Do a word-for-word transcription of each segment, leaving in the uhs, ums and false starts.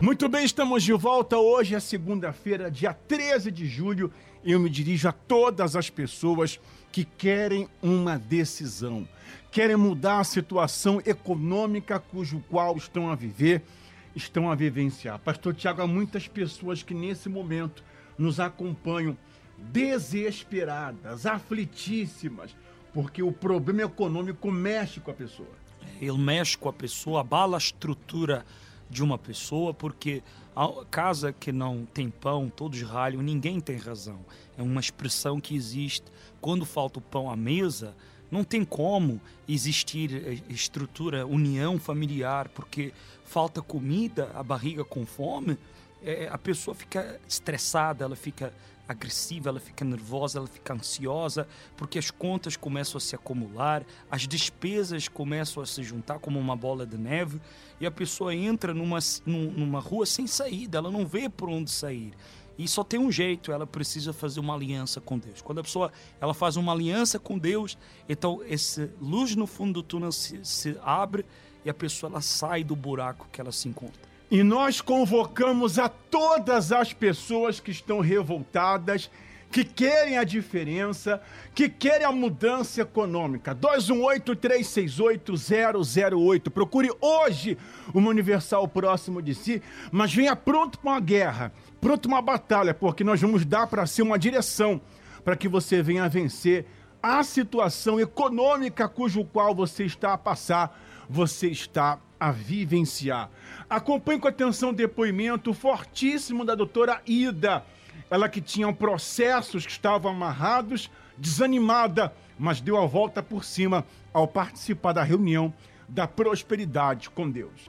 Muito bem, estamos de volta. Hoje é segunda-feira, dia treze de julho, e eu me dirijo a todas as pessoas que querem uma decisão, querem mudar a situação econômica cujo qual estão a viver, estão a vivenciar. Pastor Tiago, há muitas pessoas que nesse momento nos acompanham desesperadas, aflitíssimas, porque o problema econômico mexe com a pessoa. Ele mexe com a pessoa, abala a estrutura de uma pessoa, porque a casa que não tem pão, todos ralham, ninguém tem razão. É uma expressão que existe. Quando falta o pão à mesa, não tem como existir estrutura, união familiar, porque falta comida, a barriga com fome, é, a pessoa fica estressada, ela fica agressiva, ela fica nervosa, ela fica ansiosa, porque as contas começam a se acumular, as despesas começam a se juntar como uma bola de neve, e a pessoa entra numa, numa rua sem saída, ela não vê por onde sair. E só tem um jeito, ela precisa fazer uma aliança com Deus. Quando a pessoa ela faz uma aliança com Deus, então essa luz no fundo do túnel se, se abre e a pessoa ela sai do buraco que ela se encontra. E nós convocamos a todas as pessoas que estão revoltadas, que querem a diferença, que querem a mudança econômica. dois um oito, três seis oito, zero zero oito. Procure hoje uma Universal próximo de si, mas venha pronto para uma guerra, pronto para uma batalha, porque nós vamos dar para si uma direção, para que você venha vencer a situação econômica cujo qual você está a passar, você está a vivenciar. Acompanhe com atenção o depoimento fortíssimo da doutora Ida. Ela que tinha processos que estavam amarrados, desanimada, mas deu a volta por cima ao participar da reunião da prosperidade com Deus.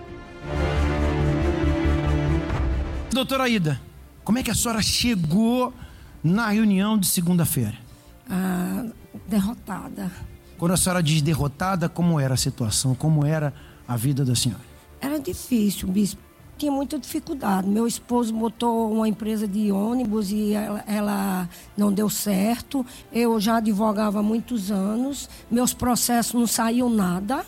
Doutora Ida, como é que a senhora chegou na reunião de segunda-feira? Ah, derrotada. Quando a senhora diz derrotada, como era a situação? Como era a vida da senhora? Era difícil, bispo. Tinha muita dificuldade. Meu esposo botou uma empresa de ônibus e ela, ela não deu certo. Eu já advogava há muitos anos. Meus processos não saíam nada.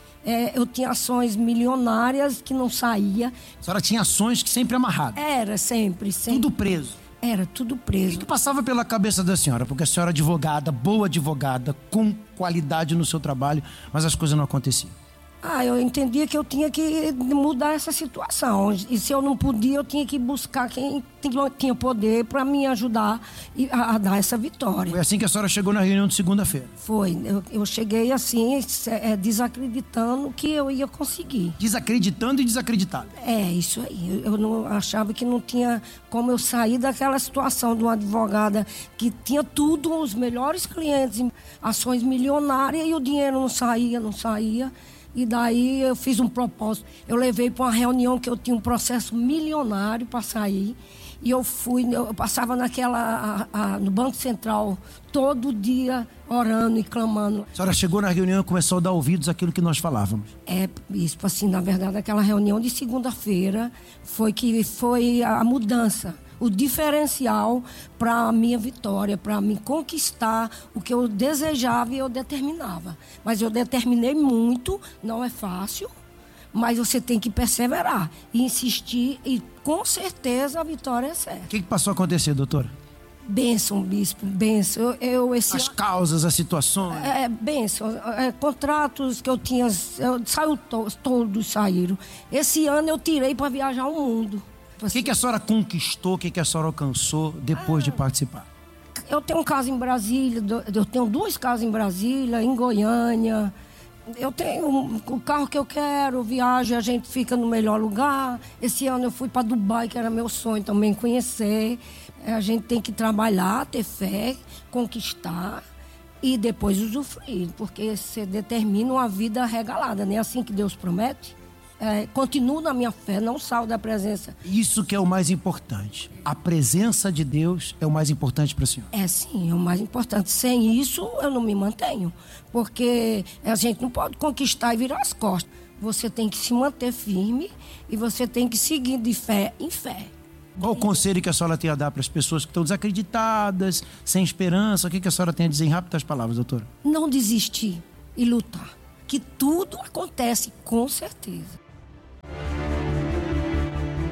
É, eu tinha ações milionárias que não saía. A senhora tinha ações que sempre amarradas? Era, sempre, sempre. Tudo preso? Era, tudo preso. O que passava pela cabeça da senhora? Porque a senhora é advogada, boa advogada, com qualidade no seu trabalho, mas as coisas não aconteciam. Ah, eu entendia que eu tinha que mudar essa situação. E se eu não podia, eu tinha que buscar quem tinha poder para me ajudar a, a dar essa vitória. Foi assim que a senhora chegou na reunião de segunda-feira? Foi. Eu, eu cheguei assim, é, desacreditando que eu ia conseguir. Desacreditando e desacreditado? É, isso aí. Eu, eu não achava que não tinha como eu sair daquela situação de uma advogada que tinha tudo, os melhores clientes, ações milionárias, e o dinheiro não saía, não saía. E daí eu fiz um propósito. Eu levei para uma reunião que eu tinha um processo milionário para sair. E eu fui, eu passava naquela, a, a, no Banco Central todo dia orando e clamando. A senhora chegou na reunião e começou a dar ouvidos àquilo que nós falávamos. É, isso, assim, na verdade, aquela reunião de segunda-feira foi que foi a mudança. O diferencial para a minha vitória, para me conquistar o que eu desejava e eu determinava. Mas eu determinei muito, não é fácil, mas você tem que perseverar e insistir, e com certeza a vitória é certa. O que, que passou a acontecer, doutora? Bênção, bispo, bênção. Eu, eu, esse as causas, as situações. É, bênção. É, contratos que eu tinha, eu, saiu to, todos saíram. Esse ano eu tirei para viajar o mundo. O que, que a senhora conquistou, o que, que a senhora alcançou depois ah, de participar? Eu tenho uma casa em Brasília, eu tenho duas casas em Brasília, em Goiânia. Eu tenho o carro que eu quero, viajo, a gente fica no melhor lugar. Esse ano eu fui para Dubai, que era meu sonho também conhecer. A gente tem que trabalhar, ter fé, conquistar e depois usufruir, porque você determina uma vida regalada, não é assim que Deus promete? É, continuo na minha fé, não saio da presença. Isso que é o mais importante. A presença de Deus é o mais importante para a senhora. É sim, é o mais importante. Sem isso, eu não me mantenho. Porque a gente não pode conquistar e virar as costas. Você tem que se manter firme e você tem que seguir de fé em fé. Qual o conselho que a senhora tem a dar para as pessoas que estão desacreditadas, sem esperança? O que a senhora tem a dizer em rápidas palavras, doutora? Não desistir e lutar. Que tudo acontece com certeza.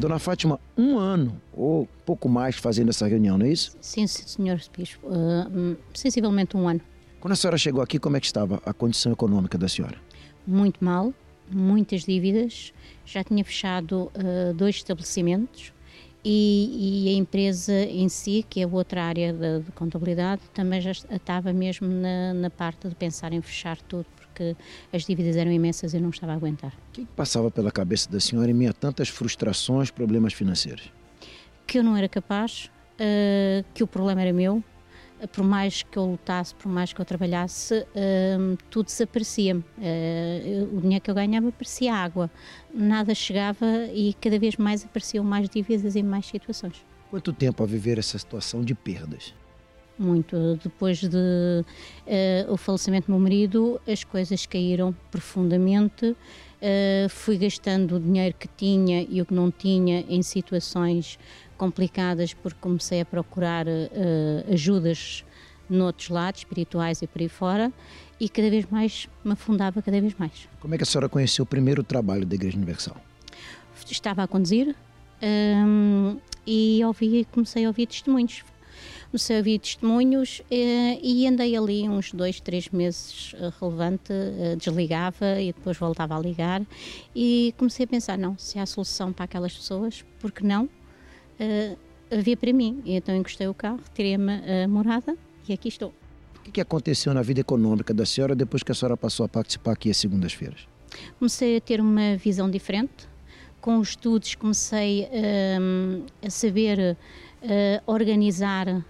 Dona Fátima, um ano ou pouco mais fazendo essa reunião, não é isso? Sim, senhor Bispo, uh, sensivelmente um ano. Quando a senhora chegou aqui, como é que estava a condição econômica da senhora? Muito mal, muitas dívidas, já tinha fechado uh, dois estabelecimentos e, e a empresa em si, que é outra área de, de contabilidade, também já estava mesmo na, na parte de pensar em fechar tudo, porque as dívidas eram imensas e eu não estava a aguentar. O que passava pela cabeça da senhora em meio a tantas frustrações, problemas financeiros? Que eu não era capaz, uh, que o problema era meu. Por mais que eu lutasse, por mais que eu trabalhasse, uh, tudo desaparecia. Uh, o dinheiro que eu ganhava parecia água. Nada chegava e cada vez mais apareciam mais dívidas e mais situações. Quanto tempo a viver essa situação de perdas? Muito. Depois de uh, o falecimento do meu marido, as coisas caíram profundamente. Uh, fui gastando o dinheiro que tinha e o que não tinha em situações complicadas, porque comecei a procurar uh, ajudas noutros lados, espirituais e por aí fora, e cada vez mais me afundava cada vez mais. Como é que a senhora conheceu o primeiro trabalho da Igreja Universal? Estava a conduzir um, e ouvi, comecei a ouvir testemunhos. Comecei a ouvir testemunhos uh, e andei ali uns dois, três meses uh, relevante, uh, desligava e depois voltava a ligar e comecei a pensar, não, se há solução para aquelas pessoas, por que não? Uh, havia para mim, e então encostei o carro, tirei-me a morada e aqui estou. O que, que aconteceu na vida econômica da senhora depois que a senhora passou a participar aqui às segundas-feiras? Comecei a ter uma visão diferente, com os estudos comecei uh, a saber uh, organizar uh,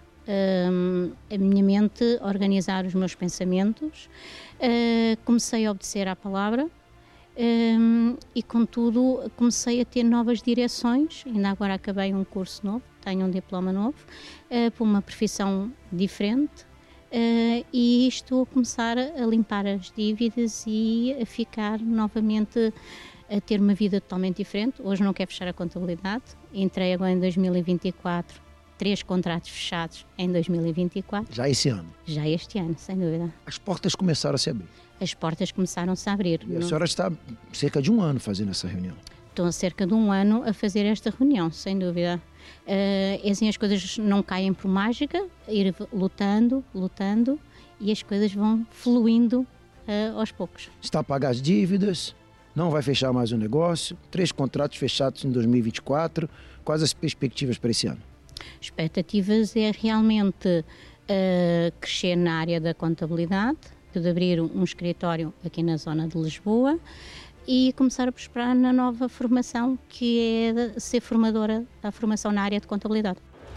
a minha mente, organizar os meus pensamentos, uh, comecei a obedecer à palavra. Um, e contudo comecei a ter novas direções, ainda agora acabei um curso novo, tenho um diploma novo, uh, para uma profissão diferente uh, e estou a começar a limpar as dívidas e a ficar novamente a ter uma vida totalmente diferente. Hoje não quero fechar a contabilidade, entrei agora em dois mil e vinte e quatro, três contratos fechados em dois mil e vinte e quatro. Já esse ano? Já este ano, sem dúvida. As portas começaram a se abrir? As portas começaram-se a abrir. E a senhora está cerca de um ano fazendo essa reunião? Estou há cerca de um ano a fazer esta reunião, sem dúvida. Uh, assim, as coisas não caem por mágica, ir lutando, lutando, e as coisas vão fluindo uh, aos poucos. Está a pagar as dívidas, não vai fechar mais o negócio, três contratos fechados em dois mil e vinte e quatro, quais as perspectivas para esse ano? Expectativas é realmente uh, crescer na área da contabilidade, de abrir um escritório aqui na zona de Lisboa e começar a prosperar na nova formação, que é ser formadora da formação na área de contabilidade.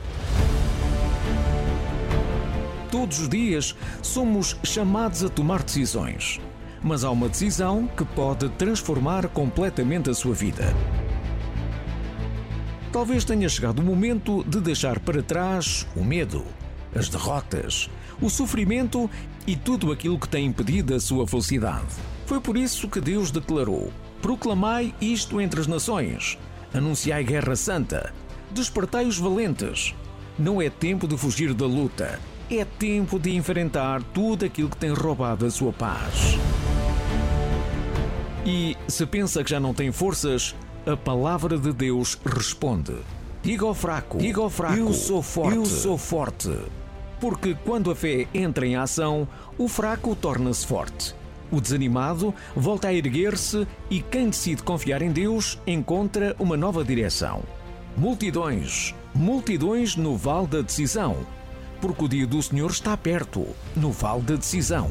Todos os dias somos chamados a tomar decisões, mas há uma decisão que pode transformar completamente a sua vida. Talvez tenha chegado o momento de deixar para trás o medo, as derrotas, o sofrimento e tudo aquilo que tem impedido a sua felicidade. Foi por isso que Deus declarou: proclamai isto entre as nações, anunciai guerra santa, despertai os valentes. Não é tempo de fugir da luta, é tempo de enfrentar tudo aquilo que tem roubado a sua paz. E se pensa que já não tem forças, a palavra de Deus responde: diga ao fraco, diga ao fraco, eu sou forte, eu sou forte. Porque quando a fé entra em ação, o fraco torna-se forte. O desanimado volta a erguer-se e quem decide confiar em Deus encontra uma nova direção. Multidões, multidões no vale da decisão, porque o dia do Senhor está perto, no vale da decisão.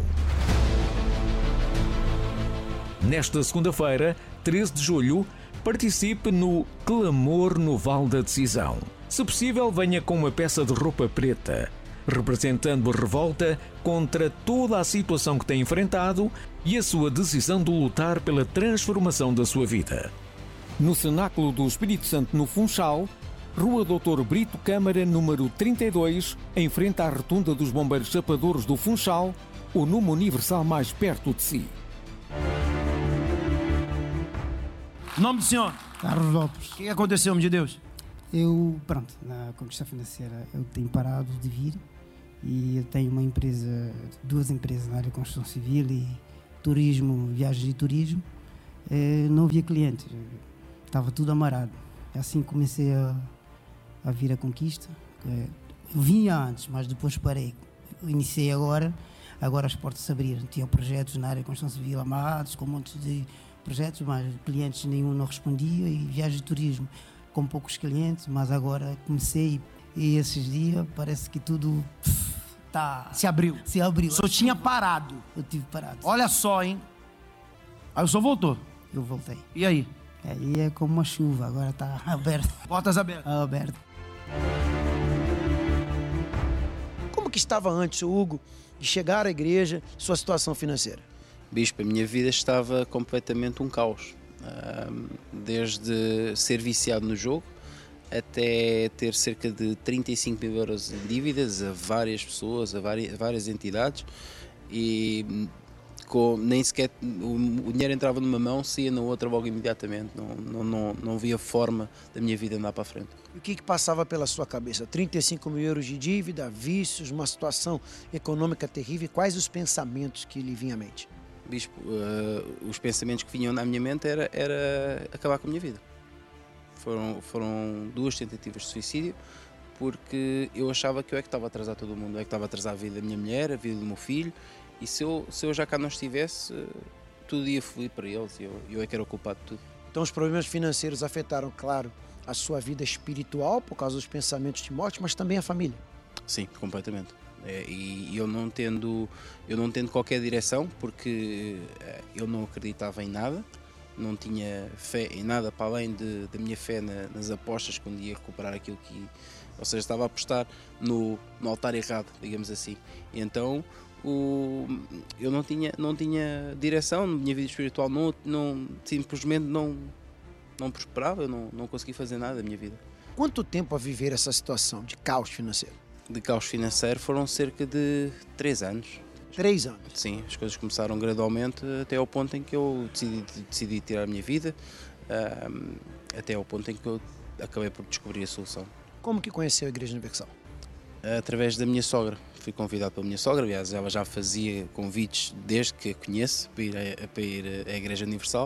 Nesta segunda-feira, treze de julho, participe no Clamor no Vale da Decisão. Se possível, venha com uma peça de roupa preta, representando a revolta contra toda a situação que tem enfrentado e a sua decisão de lutar pela transformação da sua vida. No Cenáculo do Espírito Santo, no Funchal, Rua doutor Brito Câmara, número trinta e dois, em frente à Rotunda dos Bombeiros Chapadores do Funchal, o número universal mais perto de si. Nome do senhor? Carlos Lopes. O que aconteceu, homem de Deus? Eu, pronto, na Conquista Financeira eu tenho parado de vir e eu tenho uma empresa, duas empresas na área de construção civil e turismo, viagens e turismo. Eh, não havia clientes, estava tudo amarado. Assim comecei a, a vir a conquista. Eu vinha antes, mas depois parei. Eu iniciei agora, agora as portas se abriram. Tinha projetos na área de construção civil amarrados, com um monte de projetos, mas clientes nenhum não respondia, e viagem de turismo com poucos clientes, mas agora comecei e esses dias parece que tudo pff, tá, Se abriu. se abriu. O senhor tinha parado. Eu tive parado. Olha só, hein? Aí o senhor voltou. Eu voltei. E aí? Aí é como uma chuva, agora está aberto. Portas abertas. aberto. Como que estava antes o Hugo de chegar à igreja, sua situação financeira? Bispo, a minha vida estava completamente um caos. Desde ser viciado no jogo até ter cerca de trinta e cinco mil euros em dívidas a várias pessoas, a várias, a várias entidades, e com, nem sequer o, o dinheiro entrava numa mão, saía na outra logo imediatamente. Não, não, não, não via forma da minha vida andar para a frente. E o que, que passava pela sua cabeça? trinta e cinco mil euros de dívida, vícios, uma situação econômica terrível. Quais os pensamentos que lhe vinham à mente? Bispo, uh, os pensamentos que vinham na minha mente era, era acabar com a minha vida. Foram, foram duas tentativas de suicídio, porque eu achava que eu é que estava a atrasar todo mundo, eu é que estava a atrasar a vida da minha mulher, a vida do meu filho, e se eu, se eu já cá não estivesse, uh, tudo ia fluir para eles, e eu, eu é que era o culpado de tudo. Então os problemas financeiros afetaram, claro, a sua vida espiritual por causa dos pensamentos de morte, mas também a família. Sim, completamente. É, e eu não tendo eu não tendo qualquer direção, porque eu não acreditava em nada, não tinha fé em nada para além de, da minha fé na, nas apostas, quando ia recuperar aquilo que, ou seja, estava a apostar no, no altar errado, digamos assim. E então o, eu não tinha não tinha direção na minha vida espiritual, não, não simplesmente não não prosperava, eu não não consegui fazer nada da minha vida. Quanto tempo a viver essa situação de caos financeiro? De caos financeiro foram cerca de três anos. Três anos? Sim, as coisas começaram gradualmente até ao ponto em que eu decidi, decidi tirar a minha vida, um, até ao ponto em que eu acabei por descobrir a solução. Como que conheceu a Igreja Universal? Através da minha sogra. Fui convidado pela minha sogra, aliás, ela já fazia convites desde que a conheço para ir, a, para ir à Igreja Universal,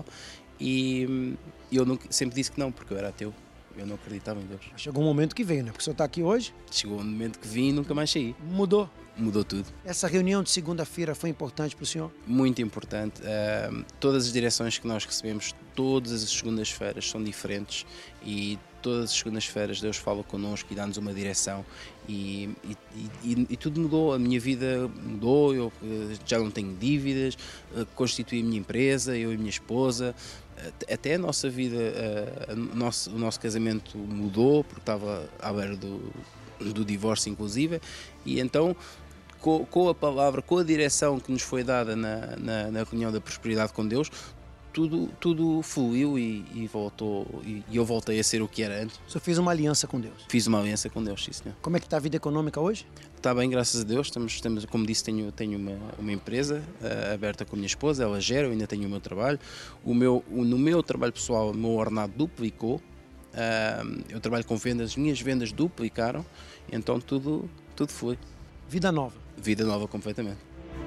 e eu nunca, sempre disse que não, porque eu era ateu. Eu não acreditava em Deus. Chegou um momento que veio, né? Porque o senhor está aqui hoje. Chegou um momento que vim e nunca mais saí. Mudou. Mudou tudo. Essa reunião de segunda-feira foi importante para o senhor? Muito importante. Uh, todas as direções que nós recebemos, todas as segundas-feiras são diferentes, e todas as segundas-feiras Deus fala connosco e dá-nos uma direção, e, e, e, e tudo mudou. A minha vida mudou, eu já não tenho dívidas, constituí a minha empresa, eu e a minha esposa. Até a nossa vida, a, a nosso, o nosso casamento mudou, porque estava à beira do, do divórcio inclusive, e então com, com a palavra, com a direção que nos foi dada na, na, na reunião da prosperidade com Deus, tudo, tudo fluiu e, e voltou, e, e eu voltei a ser o que era antes. O senhor fez uma aliança com Deus? Fiz uma aliança com Deus, sim, senhor. Como é que está a vida econômica hoje? Está bem, graças a Deus. Estamos, estamos, como disse, tenho, tenho uma, uma empresa uh, aberta com a minha esposa, ela gera, eu ainda tenho o meu trabalho. O meu, o, no meu trabalho pessoal, o meu ordenado duplicou. Uh, eu trabalho com vendas, as minhas vendas duplicaram, então tudo, tudo foi. Vida nova. Vida nova completamente.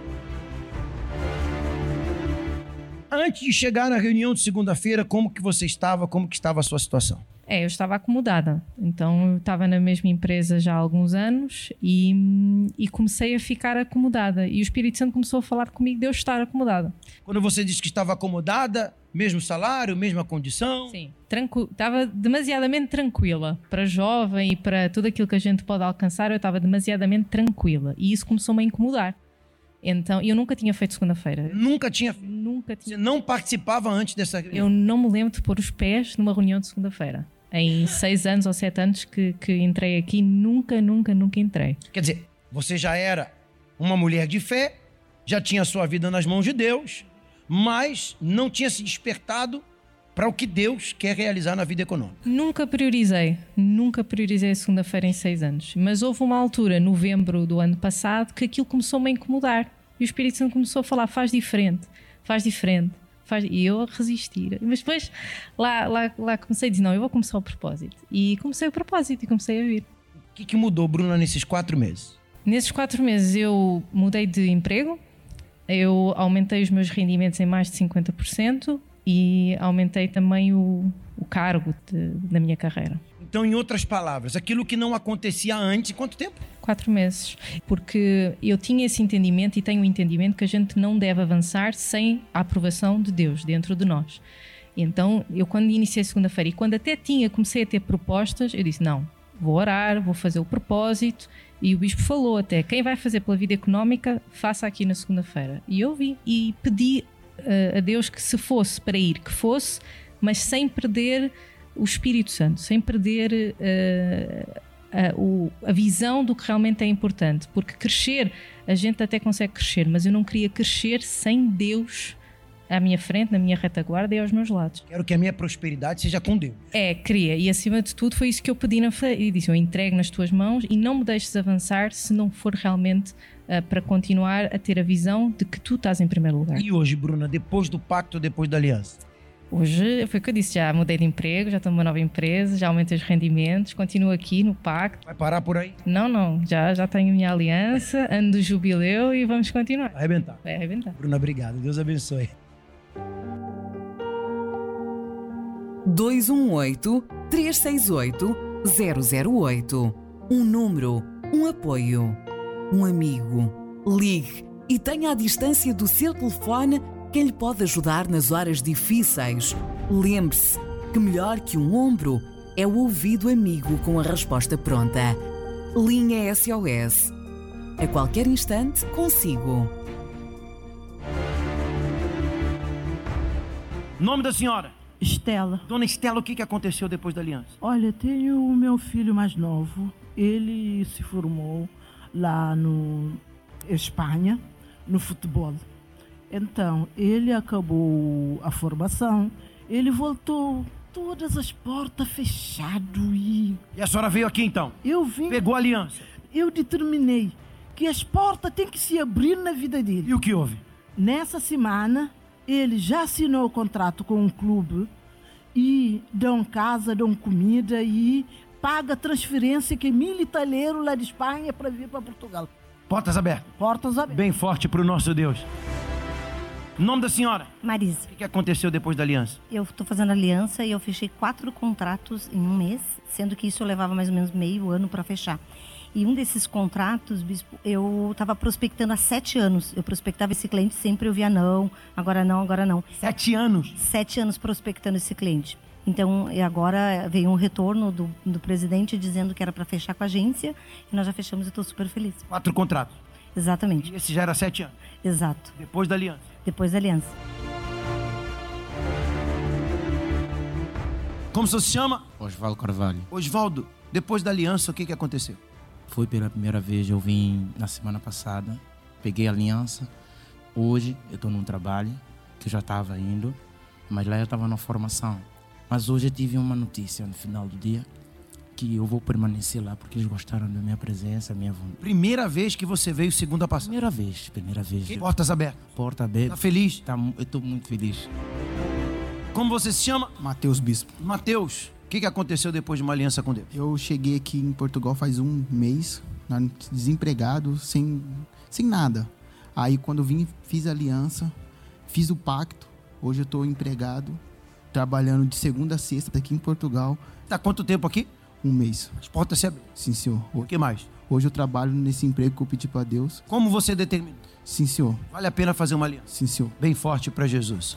Antes de chegar na reunião de segunda-feira, como que você estava, como que estava a sua situação? É, eu estava acomodada, então eu estava na mesma empresa já há alguns anos e, e comecei a ficar acomodada, e o Espírito Santo começou a falar comigo de eu estar acomodada. Quando você disse que estava acomodada, mesmo salário, mesma condição? Sim, tranqu... estava demasiadamente tranquila, para jovem e para tudo aquilo que a gente pode alcançar, eu estava demasiadamente tranquila, e isso começou-me a incomodar. Então, eu nunca tinha feito segunda-feira. Nunca tinha? Nunca tinha. Você não participava antes dessa reunião? Eu não me lembro de pôr os pés numa reunião de segunda-feira. Em seis anos ou sete anos que, que entrei aqui, nunca, nunca, nunca entrei. Quer dizer, você já era uma mulher de fé, já tinha a sua vida nas mãos de Deus, mas não tinha se despertado para o que Deus quer realizar na vida econômica. Nunca priorizei, nunca priorizei a segunda-feira em seis anos. Mas houve uma altura, novembro do ano passado, que aquilo começou-me a incomodar. E o Espírito Santo começou a falar, faz diferente, faz diferente. Faz... E eu a resistir. Mas depois lá, lá, lá comecei a dizer, não, eu vou começar o propósito. E comecei o propósito e comecei a vir. O que, que mudou, Bruna, nesses quatro meses? Nesses quatro meses eu mudei de emprego, eu aumentei os meus rendimentos em mais de cinquenta por cento e aumentei também o, o cargo de, da minha carreira. Então, em outras palavras, aquilo que não acontecia antes, quanto tempo? Quatro meses. Porque eu tinha esse entendimento e tenho o entendimento que a gente não deve avançar sem a aprovação de Deus dentro de nós. Então, eu quando iniciei segunda-feira e quando até tinha, comecei a ter propostas, eu disse, não, vou orar, vou fazer o propósito. E o bispo falou até, quem vai fazer pela vida económica, faça aqui na segunda-feira. E eu vi e pedi uh, a Deus que se fosse para ir, que fosse, mas sem perder o Espírito Santo, sem perder uh, a, o, a visão do que realmente é importante. Porque crescer, a gente até consegue crescer, mas eu não queria crescer sem Deus à minha frente, na minha retaguarda e aos meus lados. Quero que a minha prosperidade seja com Deus. É, queria. E acima de tudo foi isso que eu pedi na fé. E disse, eu entrego nas tuas mãos e não me deixes avançar se não for realmente uh, para continuar a ter a visão de que tu estás em primeiro lugar. E hoje, Bruna, depois do pacto, depois da aliança? Hoje, foi o que eu disse, já mudei de emprego, já estou numa nova empresa, já aumentei os rendimentos, continuo aqui no pacto. Vai parar por aí? Não, não, já, já tenho minha aliança, ano do jubileu e vamos continuar. Vai arrebentar. Vai arrebentar. Bruna, obrigado. Deus abençoe. dois um oito, três seis oito, zero zero oito. Um número, um apoio, um amigo. Ligue e tenha à distância do seu telefone quem lhe pode ajudar nas horas difíceis. Lembre-se que melhor que um ombro é o ouvido amigo com a resposta pronta. Linha S O S. A qualquer instante, consigo. Nome da senhora? Estela. Dona Estela, o que aconteceu depois da aliança? Olha, tenho o meu filho mais novo. Ele se formou lá no Espanha, no futebol. Então, ele acabou a formação, ele voltou, todas as portas fechadas e... E a senhora veio aqui então? Eu vim... Pegou a aliança? Eu determinei que as portas têm que se abrir na vida dele. E o que houve? Nessa semana... Ele já assinou o contrato com um clube e dão casa, dão comida e paga transferência que é mil italianos lá de Espanha para vir para Portugal. Portas abertas. Portas abertas. Bem forte para o nosso Deus. Nome da senhora? Marisa. O que aconteceu depois da aliança? Eu estou fazendo aliança e eu fechei quatro contratos em um mês, sendo que isso eu levava mais ou menos meio ano para fechar. E um desses contratos, bispo, eu estava prospectando há sete anos. Eu prospectava esse cliente, sempre eu via não, agora não, agora não. Sete anos? Sete anos prospectando esse cliente. Então, agora veio um retorno do, do presidente dizendo que era para fechar com a agência e nós já fechamos e estou super feliz. Quatro contratos? Exatamente. E esse já era sete anos? Exato. Depois da aliança? Depois da aliança. Como você se chama? Osvaldo Carvalho. Osvaldo, depois da aliança, o que, que aconteceu? Foi pela primeira vez, eu vim na semana passada, peguei a aliança. Hoje eu estou num trabalho que eu já estava indo, mas lá eu estava na formação. Mas hoje eu tive uma notícia no final do dia que eu vou permanecer lá porque eles gostaram da minha presença, da minha vontade. Primeira vez que você veio segunda passada? Primeira vez, primeira vez. Que portas abertas? Porta aberta. Tá feliz? Tá, eu estou muito feliz. Como você se chama? Matheus Bispo. Matheus. O que, que aconteceu depois de uma aliança com Deus? Eu cheguei aqui em Portugal faz um mês, desempregado, sem, sem nada. Aí quando eu vim, fiz a aliança, fiz o pacto. Hoje eu estou empregado, trabalhando de segunda a sexta aqui em Portugal. Tá quanto tempo aqui? Um mês. As portas se abriram? Sim, senhor. O que mais? Hoje eu trabalho nesse emprego que eu pedi para Deus. Como você determina? Sim, senhor. Vale a pena fazer uma aliança? Sim, senhor. Bem forte para Jesus.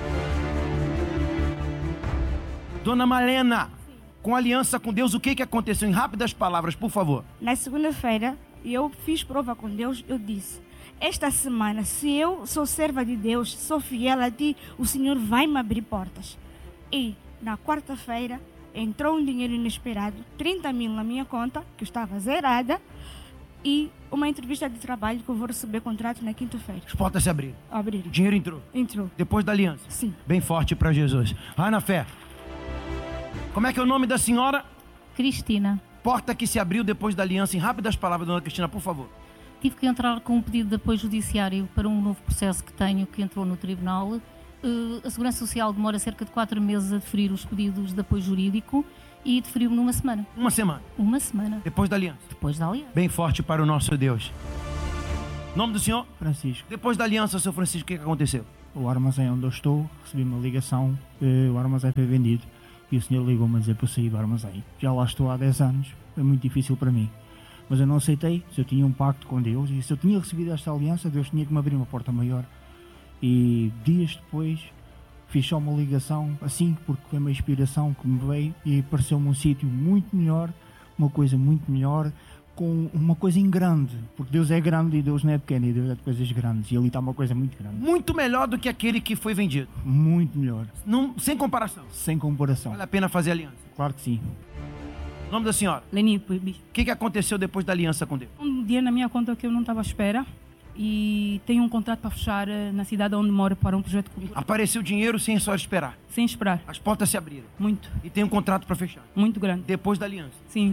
Dona Malena, sim, com aliança com Deus, o que, que aconteceu? Em rápidas palavras, por favor. Na segunda-feira, eu fiz prova com Deus, eu disse, esta semana, se eu sou serva de Deus, sou fiel a ti, o Senhor vai me abrir portas. E na quarta-feira, entrou um dinheiro inesperado, trinta mil na minha conta, que estava zerada, e uma entrevista de trabalho que eu vou receber contrato na quinta-feira. As portas se abriram? Abriram. O dinheiro entrou? Entrou. Depois da aliança? Sim. Bem forte para Jesus. Vai na fé. Como é que é o nome da senhora? Cristina. Porta que se abriu depois da aliança. Em rápidas palavras, dona Cristina, por favor. Tive que entrar com um pedido de apoio judiciário para um novo processo que tenho, que entrou no tribunal. Uh, a Segurança Social demora cerca de quatro meses a deferir os pedidos de apoio jurídico e deferiu-me numa semana. Uma semana? Uma semana. Depois da aliança? Depois da aliança. Bem forte para o nosso Deus. Nome do senhor? Francisco. Depois da aliança, seu Francisco, o que, que aconteceu? O armazém onde eu estou, recebi uma ligação, uh, o armazém foi vendido. E o Senhor ligou-me a dizer para eu sair do armazém. Já lá estou há dez anos, é muito difícil para mim. Mas eu não aceitei, se eu tinha um pacto com Deus e se eu tinha recebido esta aliança, Deus tinha que me abrir uma porta maior. E dias depois fiz só uma ligação, assim, porque foi uma inspiração que me veio e pareceu-me um sítio muito melhor, uma coisa muito melhor, com uma coisa em grande, porque Deus é grande e Deus não é pequeno, e Deus é de coisas grandes, e ali está uma coisa muito grande. Muito melhor do que aquele que foi vendido. Muito melhor. Não, sem comparação. Sem comparação. Vale a pena fazer aliança. Claro que sim. O nome da senhora? Leni Puibi. O que, que aconteceu depois da aliança com Deus? Um dia na minha conta que eu não estava à espera e tenho um contrato para fechar na cidade onde moro para um projeto cultural. Apareceu dinheiro sem só esperar? Sem esperar. As portas se abriram? Muito. E tem um contrato para fechar? Muito grande. Depois da aliança? Sim.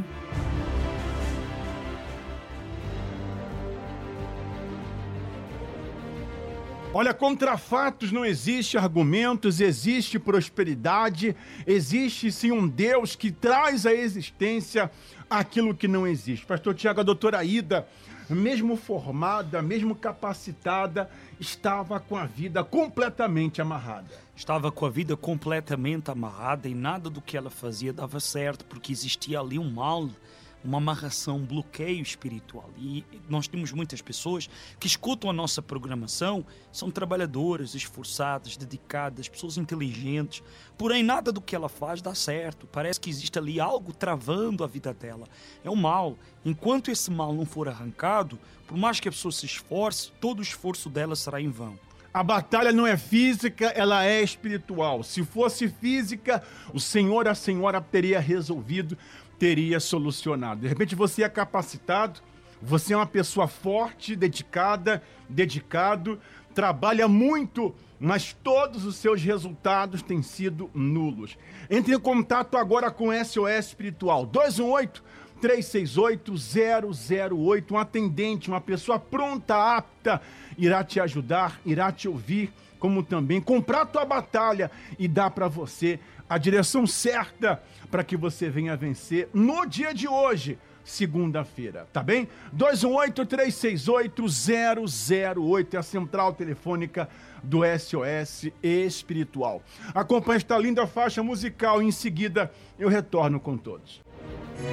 Olha, contra fatos não existe argumentos, existe prosperidade, existe sim um Deus que traz à existência aquilo que não existe. Pastor Tiago, a doutora Ida, mesmo formada, mesmo capacitada, estava com a vida completamente amarrada. Estava com a vida completamente amarrada e nada do que ela fazia dava certo, porque existia ali um mal, uma amarração, um bloqueio espiritual. E nós temos muitas pessoas que escutam a nossa programação, são trabalhadoras, esforçadas, dedicadas, pessoas inteligentes, porém nada do que ela faz dá certo. Parece que existe ali algo travando a vida dela. É um mal. Enquanto esse mal não for arrancado, por mais que a pessoa se esforce, todo o esforço dela será em vão. A batalha não é física, ela é espiritual. Se fosse física, o senhor, a senhora teria resolvido, teria solucionado. De repente você é capacitado, você é uma pessoa forte, dedicada, dedicado, trabalha muito, mas todos os seus resultados têm sido nulos. Entre em contato agora com S O S Espiritual, dois um oito, três seis oito, zero zero oito, um atendente, uma pessoa pronta, apta, irá te ajudar, irá te ouvir, como também comprar tua batalha e dar para você a direção certa para que você venha vencer no dia de hoje, segunda-feira, tá bem? dois um oito, três seis oito, zero zero oito é a central telefônica do S O S Espiritual. Acompanhe esta linda faixa musical e em seguida eu retorno com todos.